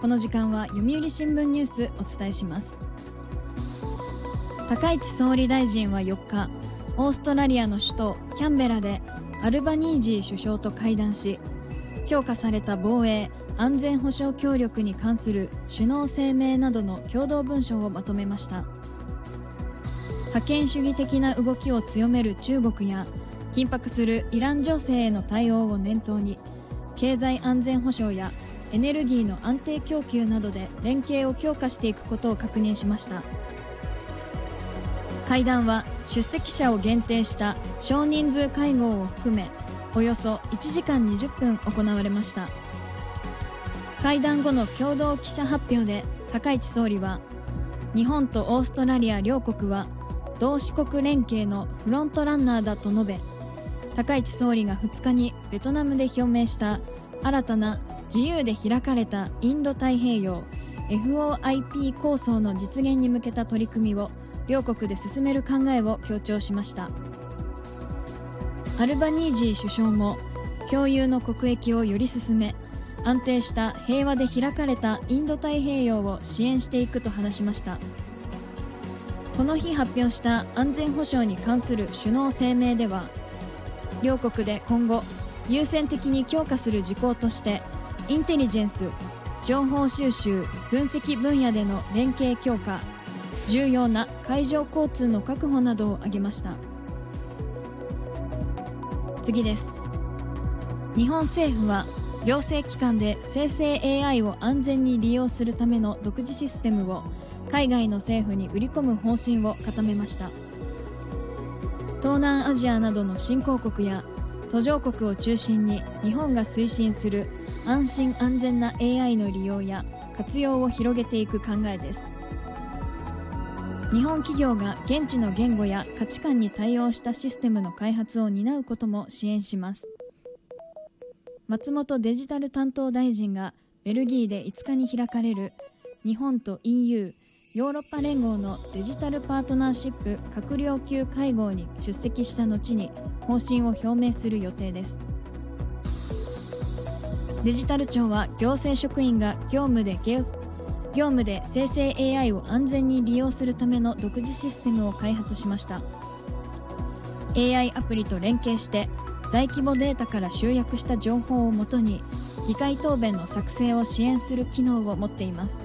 この時間は読売新聞ニュースお伝えします。高市総理大臣は4日、オーストラリアの首都キャンベラでアルバニージー首相と会談し、強化された防衛・安全保障協力に関する首脳声明などの共同文書をまとめました。覇権主義的な動きを強める中国や緊迫するイラン情勢への対応を念頭に、経済安全保障やエネルギーの安定供給などで連携を強化していくことを確認しました。会談は出席者を限定した少人数会合を含めおよそ1時間20分行われました。会談後の共同記者発表で高市総理は、日本とオーストラリア両国は同志国連携のフロントランナーだと述べ、高市総理が2日にベトナムで表明した新たな自由で開かれたインド太平洋 FOIP 構想の実現に向けた取り組みを両国で進める考えを強調しました。アルバニージー首相も共有の国益をより進め、安定した平和で開かれたインド太平洋を支援していくと話しました。この日発表した安全保障に関する首脳声明では、両国で今後優先的に強化する事項としてインテリジェンス、情報収集・分析分野での連携強化、重要な海上交通の確保などを挙げました。次です。日本政府は行政機関で生成 AI を安全に利用するための独自システムを海外の政府に売り込む方針を固めました。東南アジアなどの新興国や途上国を中心に日本が推進する安心安全な AI の利用や活用を広げていく考えです。日本企業が現地の言語や価値観に対応したシステムの開発を担うことも支援します。松本デジタル担当大臣がベルギーで5日に開かれる日本と EU、ヨーロッパ連合のデジタルパートナーシップ閣僚級会合に出席した後に方針を表明する予定です。デジタル庁は行政職員が業務で生成 AI を安全に利用するための独自システムを開発しました。 AI アプリと連携して大規模データから集約した情報をもとに議会答弁の作成を支援する機能を持っています。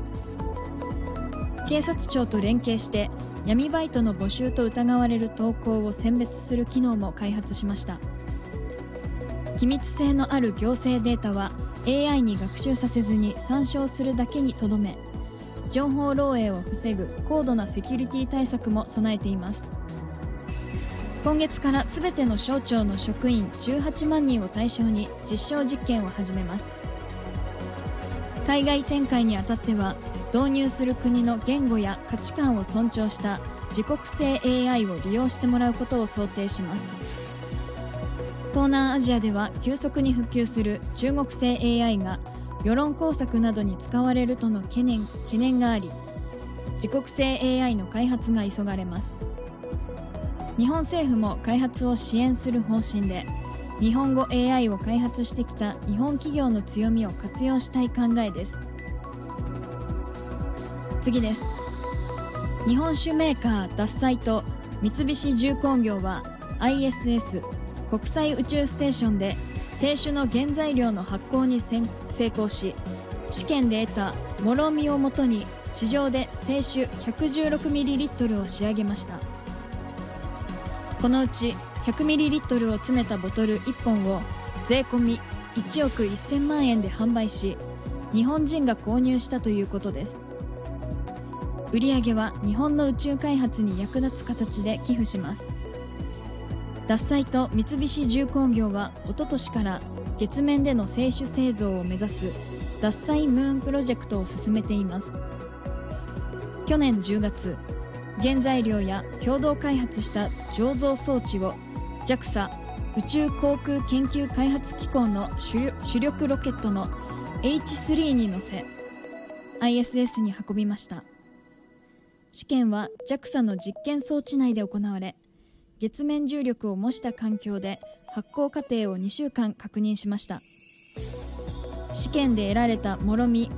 警察庁と連携して闇バイトの募集と疑われる投稿を選別する機能も開発しました。機密性のある行政データは AI に学習させずに参照するだけにとどめ、情報漏洩を防ぐ高度なセキュリティ対策も備えています。今月からすべての省庁の職員18万人を対象に実証実験を始めます。海外展開にあたっては、導入する国の言語や価値観を尊重した自国製 AI を利用してもらうことを想定します。東南アジアでは急速に普及する中国製 AI が世論工作などに使われるとの懸念があり、自国製 AI の開発が急がれます。日本政府も開発を支援する方針で、日本語 AI を開発してきた日本企業の強みを活用したい考えです。次です。日本酒メーカー獺祭と三菱重工業は ISS 国際宇宙ステーションで清酒の原材料の発酵に成功し、試験で得たもろみをもとに市場で清酒 116ml を仕上げました。このうち 100ml を詰めたボトル1本を税込み1億1000万円で販売し、日本人が購入したということです。売上は日本の宇宙開発に役立つ形で寄付します。獺祭と三菱重工業はおととしから月面での清酒製造を目指す獺祭ムーンプロジェクトを進めています。去年10月、原材料や共同開発した醸造装置を JAXA 宇宙航空研究開発機構の主力ロケットの H3 に乗せ ISS に運びました。試験は JAXA の実験装置内で行われ、月面重力を模した環境で発酵過程を2週間確認しました。試験で得られたもろみ